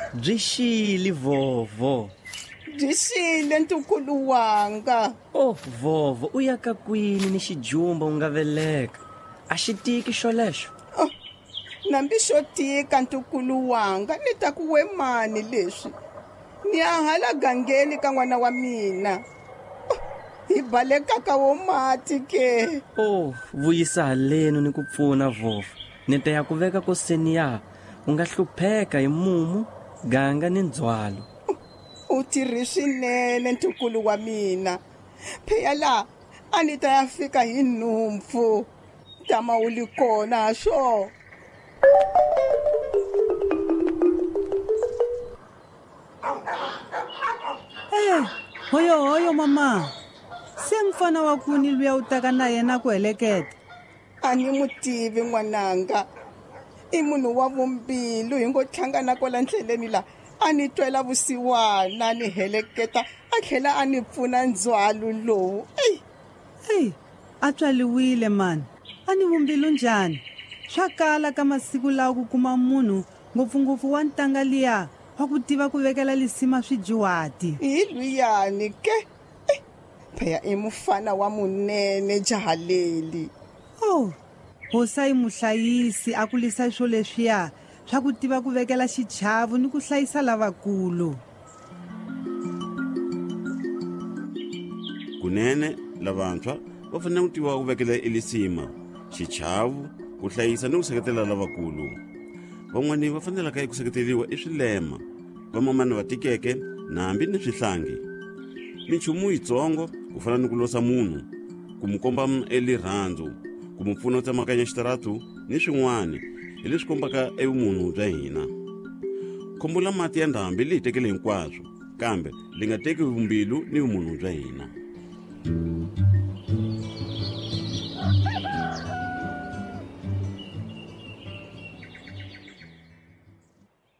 byi xile vovo. Byi xile ntukulu wanga. Oh vovo, u ya ka kwini ni xijumba u nga veleka? A xi tiki xolexo. Oh, nambi xo tika ntukulu wanga, ni ta ku we mani leswi. Ni ya hala gangeni ka n'wana wa mina. Hi baleka ka wo mati ke. Oh, vuyisa haleni ni ku pfuna vovo. Ni ta ya ku veka ko seniya. U nga hlupheka hi mumu, ganga ni ndzwalo. U tirhi swinene ntukulu wa mina. Phela la a ni ta ya fika hi nhumpfu. Tama u li kona swo. Hoyo mama. Se mfana wa kuni luya u taka na yena ku heleketa. A ni mutivi n'wananga. I munhu wa vumbilu hi ngo tlhangana kola ndleleni la. A ni twela vusiwana ni heleketa. A tlhela a ni pfuna ndzwalo lowu. A tswaliwile man. A ni vumbilu njhani? Swa kala ka masiku lawa ku kuma munhu ngopfungopfu wa ntanga liya wa ku tiva ku vekela lisima swijiwati. Hi luyani ke? Phaya I mufana wa munene jahaleli. Oh, hosa I muhlayisi a ku lisa swo leswiya swa ku tiva ku vekela xichavu ni ku hlayisa lavakulu. Kunene lavantshwa va fanele ku tiva ku vekela elisima, xichavu, ku hlayisa ni ku seketela lavakulu. Van'wani va fanelaka ku seketeriwa swilema, vamamani va tikeke nambi ni swihlangi. Minchumu yitsongo ku fana ni ku losa munhu, ku mu komba elirhandzu, ku mu pfuna ku tsemakanya xitaratu ni swin'wana hi leswi kombaka evumunhu bya hina. Khombo la mati ya ndhambi li hi tekele hinkwaswo, kambe li nga teki vumbilu ni vumunhu bya hina.